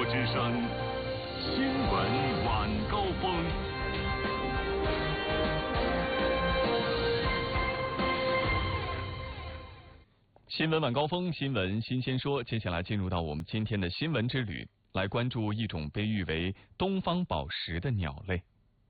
之声新闻晚高峰。新闻晚高峰，新闻新鲜说。接下来进入到我们今天的新闻之旅，来关注一种被誉为东方宝石的鸟类。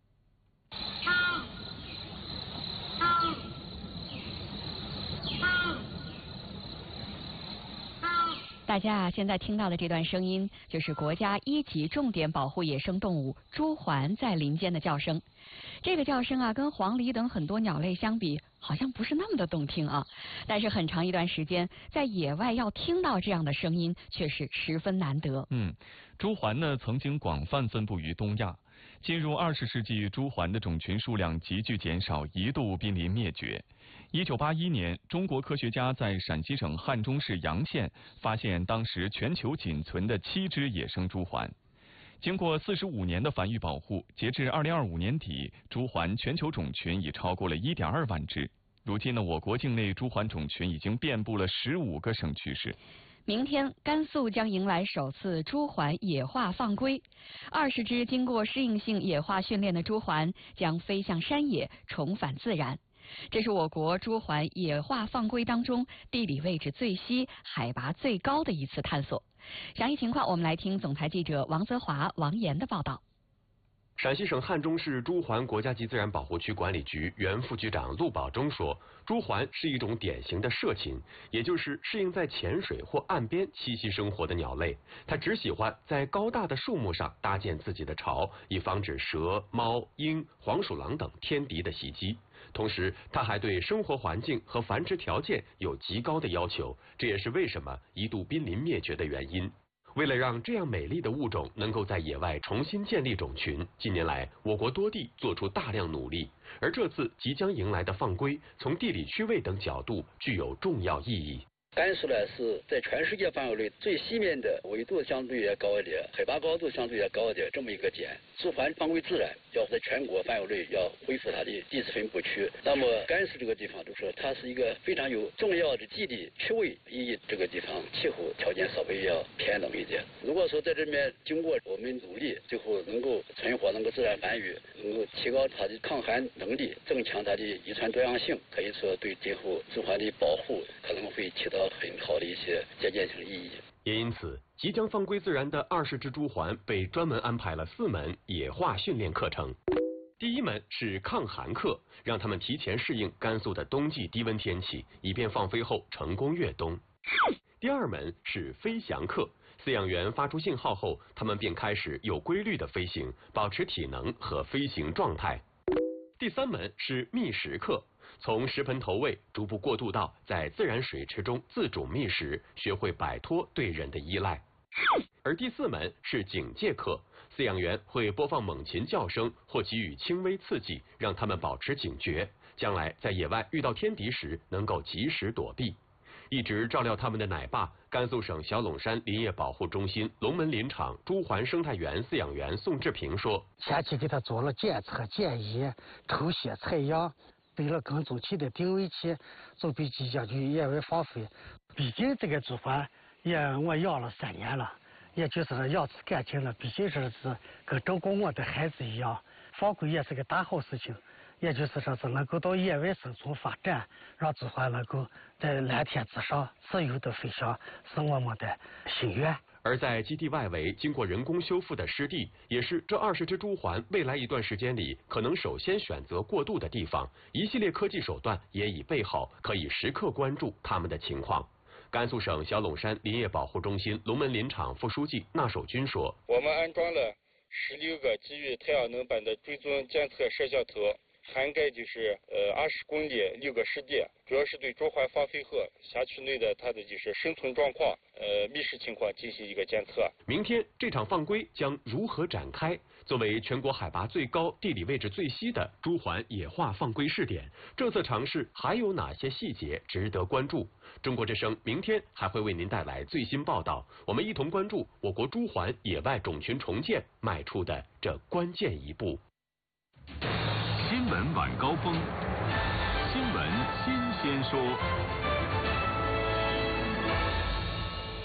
大家现在听到的这段声音，就是国家1级重点保护野生动物朱鹮在林间的叫声。这个叫声啊，跟黄鹂等很多鸟类相比，好像不是那么的动听啊。但是很长一段时间，在野外要听到这样的声音，却是十分难得。 朱鹮呢，曾经广泛分布于东亚。进入20世纪，朱鹮的种群数量急剧减少，一度濒临灭绝。1981年，中国科学家在陕西省汉中市洋县发现当时全球仅存的7只野生朱鹮。经过45年的繁育保护，截至2025年底，朱鹮全球种群已超过了1.2万只。如今呢，我国境内朱鹮种群已经遍布了15个省区市。 明天，甘肃将迎来首次朱鹮野化放归，20只经过适应性野化训练的朱鹮将飞向山野，重返自然。这是我国朱鹮野化放归当中地理位置最西、海拔最高的一次探索。详细情况，我们来听总台记者王泽华、王岩的报道。 陕西省汉中市朱鹮国家级自然保护区管理局原副局长陆宝忠说，朱鹮是一种典型的涉禽，也就是适应在浅水或岸边栖息生活的鸟类。它只喜欢在高大的树木上搭建自己的巢，以防止蛇、猫、鹰、黄鼠狼等天敌的袭击。同时，它还对生活环境和繁殖条件有极高的要求，这也是为什么一度濒临灭绝的原因。为了让这样美丽的物种能够在野外重新建立种群，近年来我国多地做出大量努力，而这次即将迎来的放归，从地理区位等角度具有重要意义。 甘肃呢是在全世界范围内最西面的，纬度相对也高一点，海拔高度相对也高一点，这么一个点。朱鹮放归自然，要在全国范围内要恢复它的地质分布区。那么甘肃这个地方就说它是一个非常有重要的地理区位意义，这个地方气候条件稍微要偏冷一点。如果说在这边经过我们努力，最后能够存活，能够自然繁育，能够提高它的抗寒能力，增强它的遗传多样性，可以说对今后朱鹮的保护可能会起到很好的一些借鉴性意义。 也因此，即将放归自然的20只朱鹮被专门安排了4门野化训练课程。第一门是抗寒课，让他们提前适应甘肃的冬季低温天气，以便放飞后成功越冬。第2门是飞翔课，饲养员发出信号后，他们便开始有规律的飞行，保持体能和飞行状态。第3门是觅食课，从食盆投喂逐步过渡到在自然水池中自主觅食，学会摆脱对人的依赖。而第4门是警戒课，饲养员会播放猛禽叫声或给予轻微刺激，让他们保持警觉，将来在野外遇到天敌时能够及时躲避。一直照料他们的奶爸，甘肃省小陇山林业保护中心龙门林场朱鹮生态园饲养员宋志平说， 前期给他做了检测、检疫、抽血、采样，对了耕种期的定位期，就被即将去野外放飞。毕竟这个朱鹮我养了3年了，也就是说养出感情了，毕竟是跟照顾我的孩子一样，放归也是个大好事情。也就是说是能够到野外生存发展，让朱鹮能够在蓝天之上自由的飞翔，是我们的心愿。 而在基地外围经过人工修复的湿地，也是这20只朱鹮未来一段时间里可能首先选择过渡的地方。一系列科技手段也已备好，可以时刻关注它们的情况。甘肃省小陇山林业保护中心龙门林场副书记纳守军说， 我们安装了16个基于太阳能板的追踪监测摄像头，涵盖就是20公里6个湿地，主要是对朱鹮放飞后辖区内的它的就是生存状况、觅食情况进行一个监测。 明天这场放归将如何展开？作为全国海拔最高、地理位置最西的朱鹮野化放归试点，这次尝试还有哪些细节值得关注？中国之声明天还会为您带来最新报道，我们一同关注我国朱鹮野外种群重建迈出的这关键一步。 新闻晚高峰，新闻新鲜说。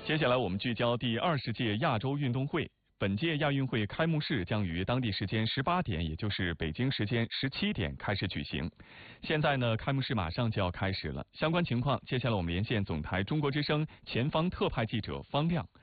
接下来我们聚焦第20届亚洲运动会。本届亚运会开幕式将于当地时间18点，也就是北京时间17点开始举行。现在呢，开幕式马上就要开始了。相关情况，接下来我们连线总台中国之声前方特派记者方亮。